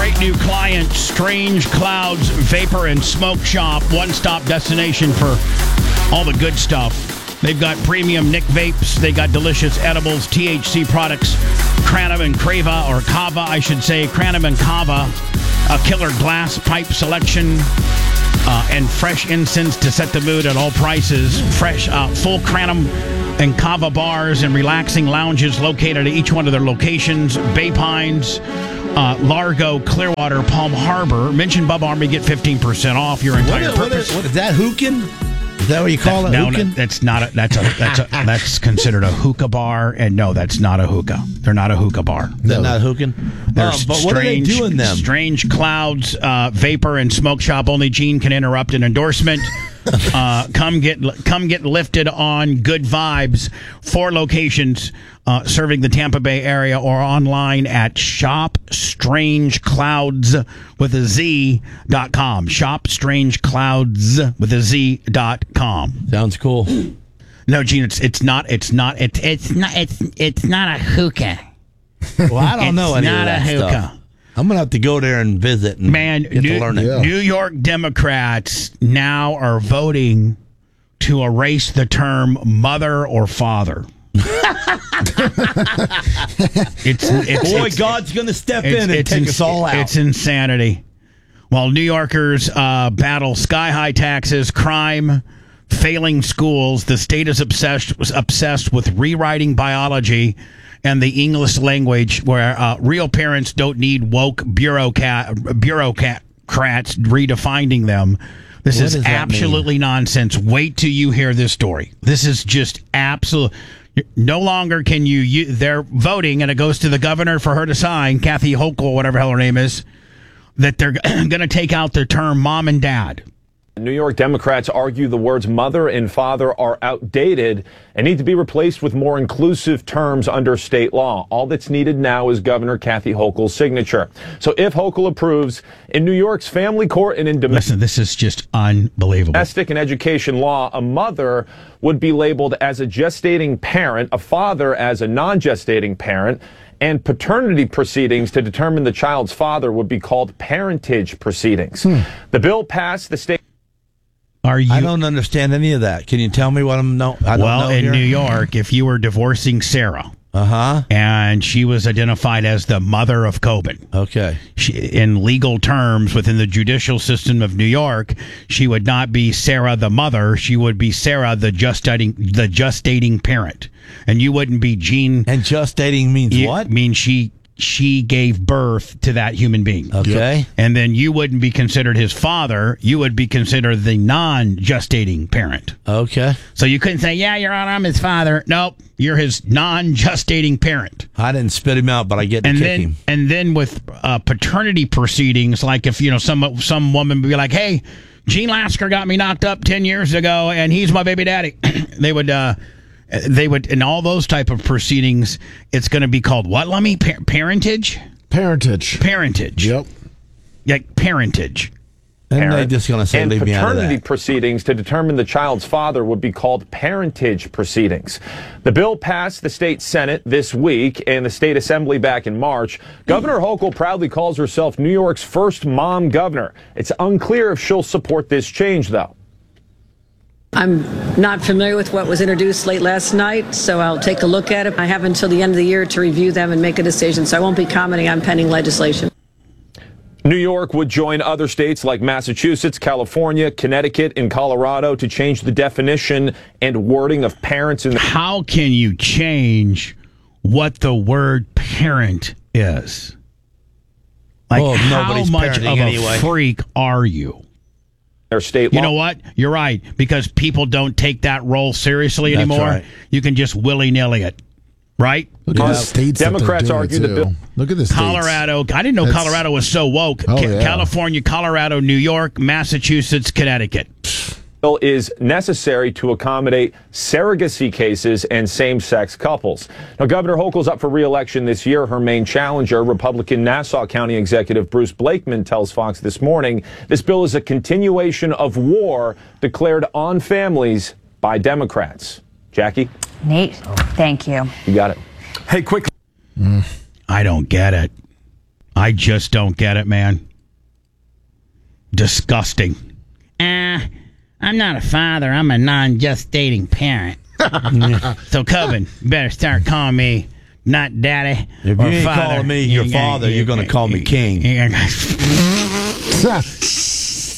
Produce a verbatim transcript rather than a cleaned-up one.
Great new client, Strange Clouds Vapor and Smoke Shop, one-stop destination for all the good stuff. They've got premium Nick vapes. They got delicious edibles, T H C products, Cranham and Crava, or Kava, I should say, Cranham and Kava, a killer glass pipe selection, uh, and fresh incense to set the mood at all prices. Fresh, uh, full Cranham and Kava bars and relaxing lounges located at each one of their locations. Bay Pines, uh, Largo, Clearwater, Palm Harbor. Mention Bubba Army, get fifteen percent off your entire what, what purchase. Is, what is that, hookah? Is that what you call that, it? No, hookah? no, that's not a, that's a, that's a, that's considered a hookah bar, and no, that's not a hookah. They're not a hookah bar. They're not hookah? They're Uh, but what are they strange, doing them? Strange Clouds, uh, Vapor and Smoke Shop. Only Gene can interrupt an endorsement. uh, come get come get lifted on good vibes. Four locations uh, serving the Tampa Bay area, or online at shop strange clouds with a Z dot com. shop strange clouds with a Z dot com. Sounds cool. No, Gene, it's it's not it's not it's it's not it's it's not a hookah. Well, I don't It's know any not of that a hookah. stuff. I'm going to have to go there and visit and Man, get New, to learn it. Yeah. New York Democrats now are voting to erase the term mother or father. it's, it's Boy, it's, God's going to step it's, in and it's take ins- us all out. It's insanity. While New Yorkers uh, battle sky-high taxes, crime, failing schools, the state is obsessed was obsessed with rewriting biology and the English language, where uh, real parents don't need woke bureaucrat, bureaucrats redefining them. This What is does that absolutely nonsense. Wait till you hear this story. This is just absolute. No longer can you, you. They're voting, and it goes to the governor for her to sign, Kathy Hochul, whatever hell her name is, that they're going to take out the term mom and dad. New York Democrats argue the words mother and father are outdated and need to be replaced with more inclusive terms under state law. All that's needed now is Governor Kathy Hochul's signature. So if Hochul approves, in New York's family court and in domestic Listen, this is just unbelievable. Domestic and education law, a mother would be labeled as a gestating parent, a father as a non-gestating parent, and paternity proceedings to determine the child's father would be called parentage proceedings. Hmm. The bill passed the state. Are you? I don't understand any of that. Can you tell me what I'm no? I don't well, know in here? New York, if you were divorcing Sarah, Uh huh. and she was identified as the mother of Coben, Okay. she, in legal terms within the judicial system of New York, she would not be Sarah the mother. She would be Sarah the gestating the gestating parent, and you wouldn't be Gene. And gestating means You- what? Means she she gave birth to that human being. Okay. And then you wouldn't be considered his father. You would be considered the non-gestating parent. Okay. So you couldn't say, yeah, Your Honor, I'm his father. Nope, you're his non-gestating parent. I didn't spit him out, but I get to And kick then, him. and then with uh, paternity proceedings, like if you know some some woman would be like, "Hey, Gene Lasker got me knocked up ten years ago, and he's my baby daddy," they would, uh, they would, in all those type of proceedings, it's going to be called what? Let me pa- parentage, Parentage. parentage, Yep. like parentage. And they're Parent. just going to say, and leave me out of paternity that. proceedings to determine the child's father would be called parentage proceedings. The bill passed the state Senate this week and the state assembly back in March. Governor Hochul proudly calls herself New York's first mom governor. It's unclear if she'll support this change, though. I'm not familiar with what was introduced late last night, so I'll take a look at it. I have until the end of the year to review them and make a decision, so I won't be commenting on pending legislation. New York would join other states like Massachusetts, California, Connecticut, and Colorado to change the definition and wording of parents in the How can you change what the word parent is? Like, Oh, how nobody's much of parenting a anyway. freak are you? their state You law. know what? You're right, because people don't take that role seriously That's anymore. right. You can just willy-nilly it, right? Look at Yeah. the states that they're Democrats doing argue it the to. bill- Look at the states. Colorado. I didn't know That's- Colorado was so woke. Oh, Ca- yeah. California, Colorado, New York, Massachusetts, Connecticut. bill is necessary to accommodate surrogacy cases and same-sex couples. Now, Governor Hochul's up for re-election this year. Her main challenger, Republican Nassau County Executive Bruce Blakeman, tells Fox this morning this bill is a continuation of war declared on families by Democrats. Jackie? Nate, thank you. You got it. Hey, quick. I don't get it. I just don't get it, man. Disgusting. Uh, I'm not a father. I'm a non-gestating parent. So, Coven, you better start calling me not daddy If or you ain't father. calling me your father, you're going to call me king.